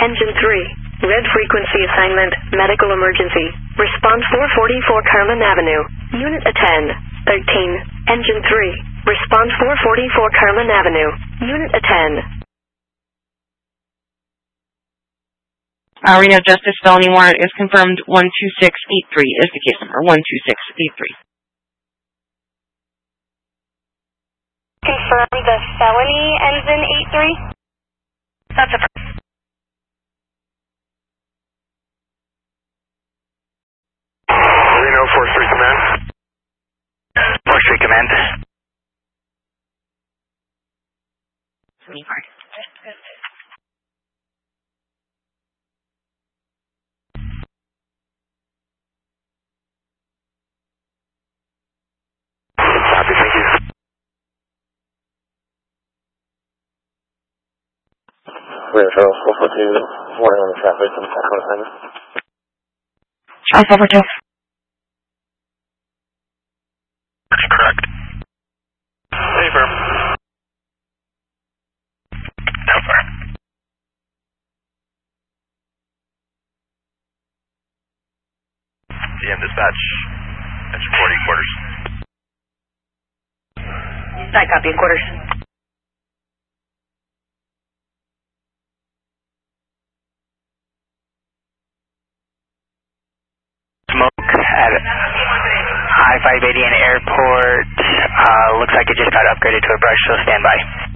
Engine 3. Red frequency assignment, medical emergency. Response 444 Carmen Avenue. Unit attend. 13. Engine 3. Response 444 Carmen Avenue. Unit attend. Reno Justice felony warrant is confirmed 12683 is the case number, 12683. Confirm the felony ends in 83? That's a... Reno 4-3 Command. 4-3 Command. 25. Copy, thank you. Reno 4-2, warning on the traffic and back on assignment. Alpha over 2. That's correct. Hey, firm. Alpha. DM dispatch. That's reporting quarters. I copy quarters. Smoke at I-580 Airport. Looks like it just got upgraded to a brush, so stand by.